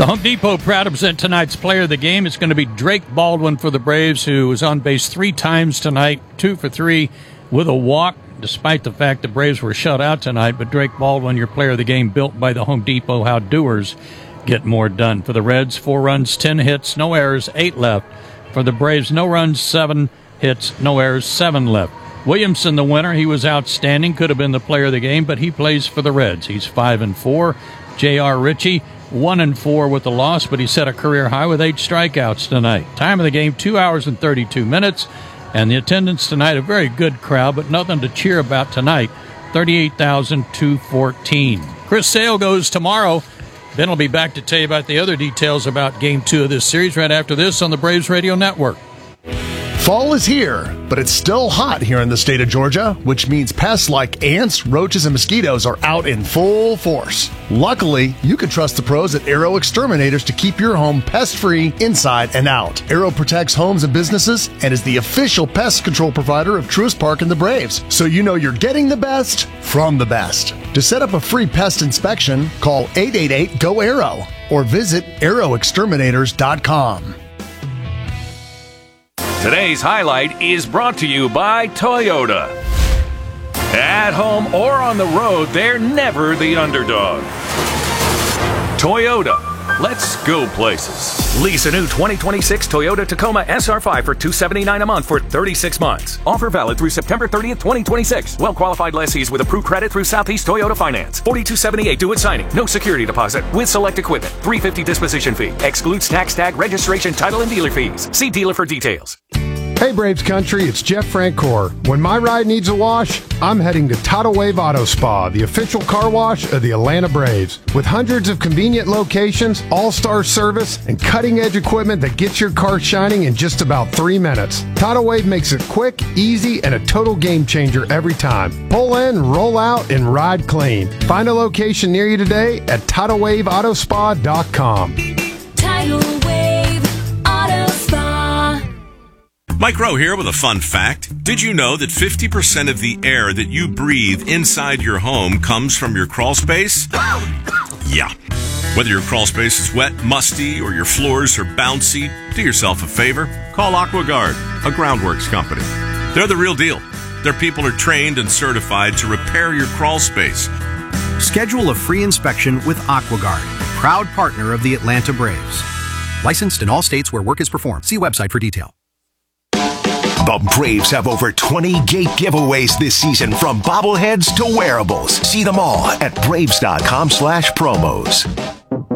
The Home Depot proud to present tonight's player of the game. It's going to be Drake Baldwin for the Braves, who was on base 3 times tonight, 2 for 3 with a walk, despite the fact the Braves were shut out tonight. But Drake Baldwin, your player of the game, built by the Home Depot. How doers get more done. For the Reds, 4 runs, 10 hits, no errors, 8 left. For the Braves, no runs, 7 hits, no errors, 7 left. Williamson, the winner, he was outstanding. Could have been the player of the game, but he plays for the Reds. He's 5-4. J.R. Ritchie, 1-4 with the loss, but he set a career high with 8 strikeouts tonight. Time of the game, 2 hours and 32 minutes. And the attendance tonight, a very good crowd, but nothing to cheer about tonight. 38,214. Chris Sale goes tomorrow. Ben will be back to tell you about the other details about Game 2 of this series right after this on the Braves Radio Network. Fall is here, but it's still hot here in the state of Georgia, which means pests like ants, roaches, and mosquitoes are out in full force. Luckily, you can trust the pros at Arrow Exterminators to keep your home pest-free inside and out. Arrow protects homes and businesses and is the official pest control provider of Truist Park and the Braves, so you know you're getting the best from the best. To set up a free pest inspection, call 888-GO-ARROW or visit arrowexterminators.com. Today's highlight is brought to you by Toyota. At home or on the road, they're never the underdog. Toyota. Let's go places. Lease a new 2026 Toyota Tacoma SR5 for $279 a month for 36 months. Offer valid through September 30th, 2026. Well-qualified lessees with approved credit through Southeast Toyota Finance. $42.78 due at signing. No security deposit with select equipment. $350 disposition fee. Excludes tax tag, registration, title, and dealer fees. See dealer for details. Hey Braves Country, it's Jeff Francoeur. When my ride needs a wash, I'm heading to Tidal Wave Auto Spa, the official car wash of the Atlanta Braves. With hundreds of convenient locations, all-star service, and cutting-edge equipment that gets your car shining in just about 3 minutes. Tidal Wave makes it quick, easy, and a total game changer every time. Pull in, roll out, and ride clean. Find a location near you today at TidalWaveAutoSpa.com. Tidal Wave Auto Spa. Mike Rowe here with a fun fact. Did you know that 50% of the air that you breathe inside your home comes from your crawl space? Yeah. Whether your crawl space is wet, musty, or your floors are bouncy, do yourself a favor. Call AquaGuard, a groundworks company. They're the real deal. Their people are trained and certified to repair your crawl space. Schedule a free inspection with AquaGuard, proud partner of the Atlanta Braves. Licensed in all states where work is performed. See website for detail. The Braves have over 20 gate giveaways this season, from bobbleheads to wearables. See them all at Braves.com/promos.